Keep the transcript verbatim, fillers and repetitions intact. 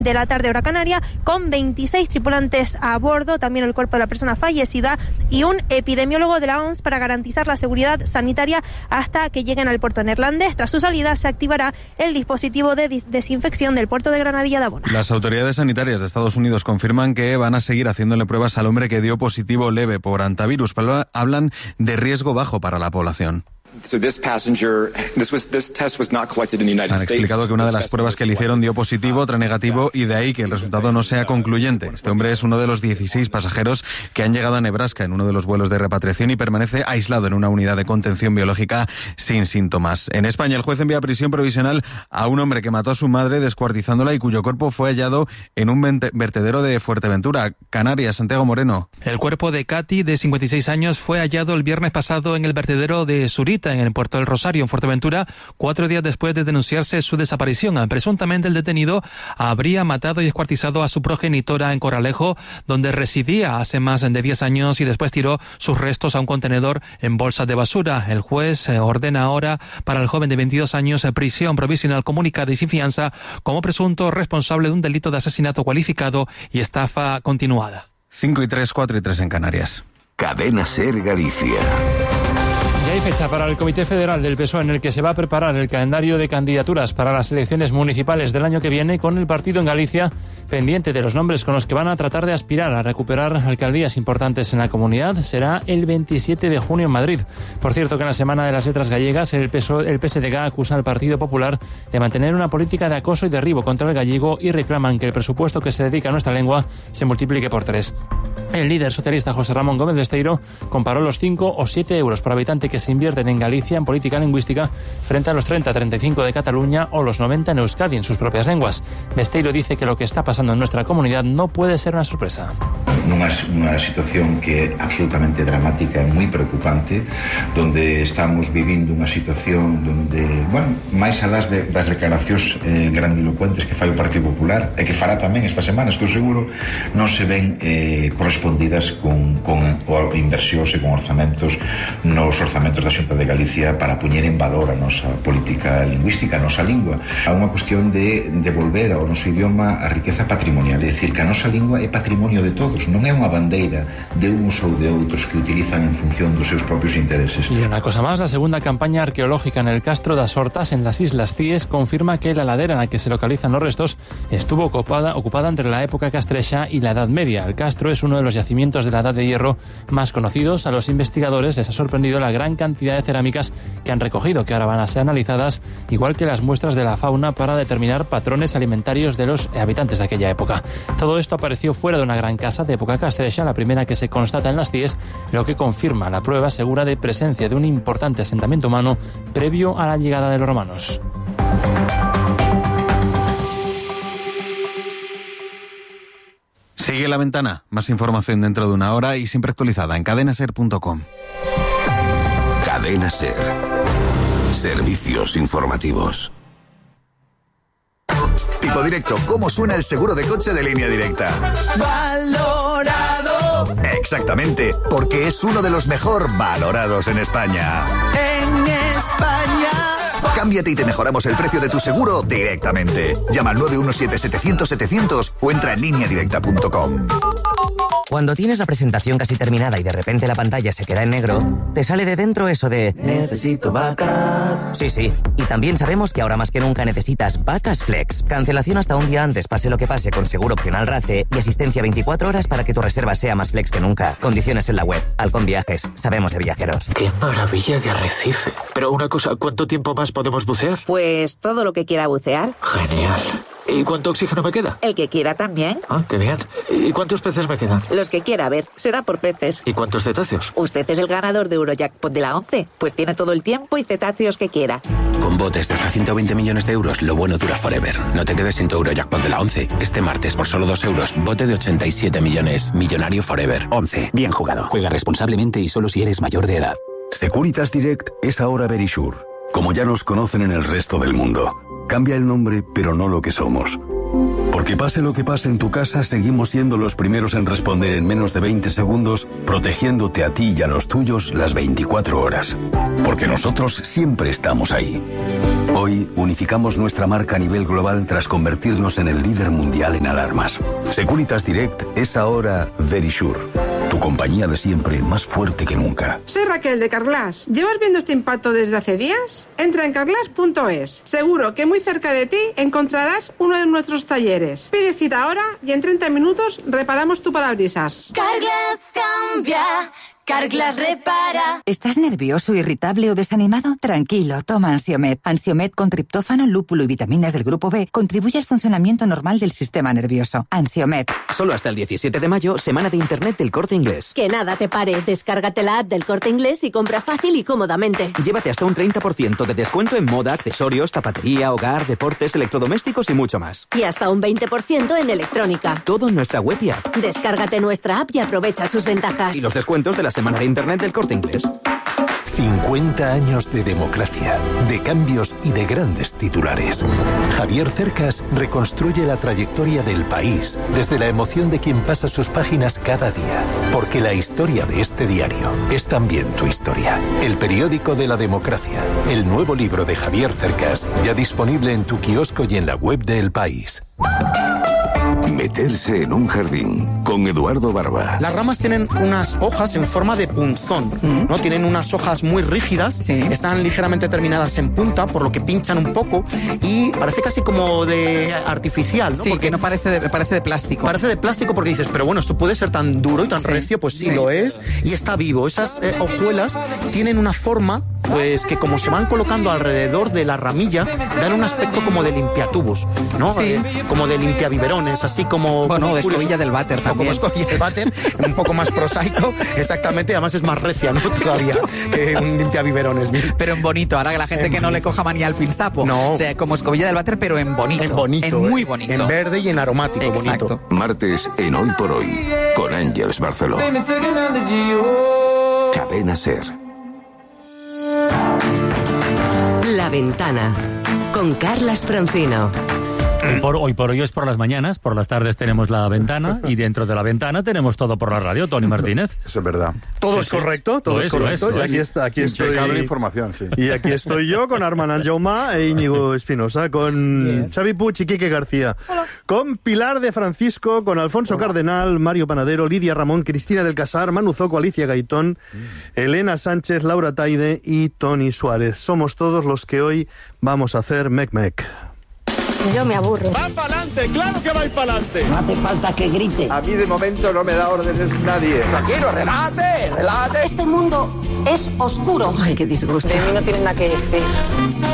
de la tarde hora canaria, con veintiséis tripulantes a bordo, también el cuerpo de la persona fallecida y un epidemiólogo de la O M S para garantizar la seguridad sanitaria hasta que lleguen al puerto neerlandés. Tras su salida se activará el dispositivo de dis- desinfección del puerto de Granadilla de Abona. Las autoridades sanitarias de Estados Unidos confirman que van a seguir haciéndole pruebas al hombre que dio positivo leve por antivirus, pero hablan de riesgo bajo para la población. So this passenger, this was, this test was not collected in the United Han explicado que una de las pruebas que le hicieron dio positivo, otra negativo, y de ahí que el resultado no sea concluyente. Este hombre es uno de los dieciséis pasajeros que han llegado a Nebraska en uno de los vuelos de repatriación y permanece aislado en una unidad de contención biológica sin síntomas. En España, el juez envía a prisión provisional a un hombre que mató a su madre descuartizándola y cuyo cuerpo fue hallado en un vertedero de Fuerteventura, Canarias. Santiago Moreno. El cuerpo de Katy, de cincuenta y seis años, fue hallado el viernes pasado en el vertedero de Zurita, en el puerto del Rosario, en Fuerteventura, cuatro días después de denunciarse su desaparición. Presuntamente el detenido habría matado y descuartizado a su progenitora en Corralejo, donde residía hace más de diez años, y después tiró sus restos a un contenedor en bolsas de basura. El juez ordena ahora para el joven de veintidós años prisión provisional comunicada y sin fianza como presunto responsable de un delito de asesinato cualificado y estafa continuada. cinco y tres, cuatro y tres en Canarias. Cadena SER Galicia. Ya hay fecha para el Comité Federal del P S O E en el que se va a preparar el calendario de candidaturas para las elecciones municipales del año que viene, con el partido en Galicia pendiente de los nombres con los que van a tratar de aspirar a recuperar alcaldías importantes en la comunidad. Será el veintisiete de junio en Madrid. Por cierto, que en la Semana de las Letras Gallegas el P S O E, el P S D G acusa al Partido Popular de mantener una política de acoso y derribo contra el gallego y reclaman que el presupuesto que se dedica a nuestra lengua se multiplique por tres. El líder socialista José Ramón Gómez Besteiro comparó los cinco o siete euros por habitante que se invierten en Galicia en política lingüística frente a los treinta a treinta y cinco de Cataluña o los noventa en Euskadi en sus propias lenguas. Besteiro dice que lo que está pasando en nuestra comunidad no puede ser una sorpresa. Unha, unha situación que é absolutamente dramática e moi preocupante, donde estamos vivindo unha situación donde, bueno, máis alás de, das declaracións eh, grandilocuentes que fai o Partido Popular e que fará tamén esta semana, estou seguro, non se ven eh, correspondidas con, con inversións e con orzamentos nos orzamentos da Xunta de Galicia para poñer en valor a nosa política lingüística, a nosa lingua. Há unha cuestión de devolver ao noso idioma a riqueza patrimonial, é dicir, que a nosa lingua é patrimonio de todos, non é unha bandeira de uns ou de outros que utilizan en función dos seus propios intereses. Y una cosa más, la segunda campaña arqueológica en el Castro das Hortas, en las Islas Cíes, confirma que la ladera en la que se localizan los restos estuvo ocupada, ocupada entre la época castrexa y la Edad Media. El Castro es uno de los yacimientos de la Edad de Hierro más conocidos. A los investigadores les ha sorprendido la gran cantidad de cerámicas que han recogido, que ahora van a ser analizadas, igual que las muestras de la fauna, para determinar patrones alimentarios de los habitantes de aquella época. Todo esto apareció fuera de una gran casa de época castrexa, la primera que se constata en las Cíes, lo que confirma la prueba segura de presencia de un importante asentamiento humano previo a la llegada de los romanos. Sigue La Ventana. Más información dentro de una hora y siempre actualizada en cadena ser punto com. Cadena SER. Servicios informativos. Tipo Directo, ¿cómo suena el seguro de coche de Línea Directa? Valorado. Exactamente, porque es uno de los mejor valorados en España. En España. Cámbiate y te mejoramos el precio de tu seguro directamente. Llama al nueve uno siete, setecientos, setecientos o entra en línea directa punto com. Cuando tienes la presentación casi terminada y de repente la pantalla se queda en negro, te sale de dentro eso de necesito vacas. Sí, sí. Y también sabemos que ahora más que nunca necesitas Vacas Flex. Cancelación hasta un día antes, pase lo que pase, con seguro opcional RACE y asistencia veinticuatro horas para que tu reserva sea más flex que nunca. Condiciones en la web. Halcón Viajes. Sabemos de viajeros. ¡Qué maravilla de arrecife! Pero una cosa, ¿cuánto tiempo más podemos bucear? Pues todo lo que quiera bucear. Genial. ¿Y cuánto oxígeno me queda? El que quiera también. Ah, qué bien. ¿Y cuántos peces me quedan? Los que quiera, a ver, será por peces. ¿Y cuántos cetáceos? Usted es el ganador de Eurojackpot de la once, pues tiene todo el tiempo y cetáceos que quiera. Con botes de hasta ciento veinte millones de euros, lo bueno dura forever. No te quedes sin tu Eurojackpot de la once. Este martes, por solo dos euros, bote de ochenta y siete millones. Millonario forever. once. Bien jugado. Juega responsablemente y solo si eres mayor de edad. Securitas Direct es ahora Verisure. Como ya nos conocen en el resto del mundo. Cambia el nombre, pero no lo que somos. Porque pase lo que pase en tu casa, seguimos siendo los primeros en responder en menos de veinte segundos, protegiéndote a ti y a los tuyos las veinticuatro horas. Porque nosotros siempre estamos ahí. Hoy unificamos nuestra marca a nivel global tras convertirnos en el líder mundial en alarmas. Securitas Direct es ahora Verisure, tu compañía de siempre más fuerte que nunca. Soy Raquel de Carglass. ¿Llevas viendo este impacto desde hace días? Entra en carglass punto es. Seguro que muy cerca de ti encontrarás uno de nuestros talleres. Pide cita ahora y en treinta minutos reparamos tu parabrisas. Carglass cambia. Carglass repara. ¿Estás nervioso, irritable o desanimado? Tranquilo, toma Ansiomed. Ansiomed con triptófano, lúpulo y vitaminas del grupo B contribuye al funcionamiento normal del sistema nervioso. Ansiomed. Solo hasta el diecisiete de mayo, semana de internet del Corte Inglés. Que nada te pare. Descárgate la app del Corte Inglés y compra fácil y cómodamente. Llévate hasta un treinta por ciento de descuento en moda, accesorios, zapatería, hogar, deportes, electrodomésticos y mucho más. Y hasta un veinte por ciento en electrónica. Todo en nuestra web y app. Descárgate nuestra app y aprovecha sus ventajas. Y los descuentos de la semana de internet del Corte Inglés. cincuenta años de democracia, de cambios y de grandes titulares. Javier Cercas reconstruye la trayectoria del país desde la emoción de quien pasa sus páginas cada día. Porque la historia de este diario es también tu historia. El periódico de la democracia. El nuevo libro de Javier Cercas, ya disponible en tu kiosco y en la web de El País. Meterse en un jardín con Eduardo Barba. Las ramas tienen unas hojas en forma de punzón, mm. ¿no? Tienen unas hojas muy rígidas, sí. Están ligeramente terminadas en punta, por lo que pinchan un poco y parece casi como de artificial, ¿no? Sí, porque que no parece de, parece de plástico. Parece de plástico porque dices, pero bueno, esto puede ser tan duro y tan sí. recio, pues sí, sí lo es, y está vivo. Esas eh, hojuelas tienen una forma, pues que como se van colocando alrededor de la ramilla, dan un aspecto como de limpiatubos, ¿no? Sí. Eh, como de limpiabiberones, así como... Bueno, como de escobilla del váter también. Como escobilla del váter, un poco más prosaico, exactamente, además es más recia, ¿no? Todavía, que un limpiabiberones. Pero en bonito, ahora que la gente en que no le coja manía al pinsapo. No. O sea, como escobilla del váter, pero en bonito. En bonito. En muy bonito. En verde y en aromático. Exacto. Bonito. Martes en Hoy por Hoy, con Ángeles Barceló. Cadena Ser. La Ventana, con Carlas Francino. Por hoy por hoy es por las mañanas, por las tardes tenemos La Ventana y dentro de La Ventana tenemos todo por la radio. Tony Martínez. Eso es verdad. Todo sí, es correcto, todo lo es, es correcto. Lo es, lo y aquí, es. está, aquí estoy. Impecable información, sí. Y aquí estoy yo con Armand Jauma e Íñigo Espinosa, con Bien. Xavi Puig y Quique García, Hola. Con Pilar de Francisco, con Alfonso Hola. Cardenal, Mario Panadero, Lidia Ramón, Cristina del Casar, Manu Zoco, Alicia Gaitón, mm. Elena Sánchez, Laura Taide y Tony Suárez. Somos todos los que hoy vamos a hacer Mec Mec. Yo me aburro. ¡Va para adelante! ¡Claro que vais para adelante! No hace falta que grite. A mí de momento no me da órdenes nadie. Tranquilo, relájate, relájate. Este mundo es oscuro. Ay, qué disgusto. De mí no tienen nada que decir.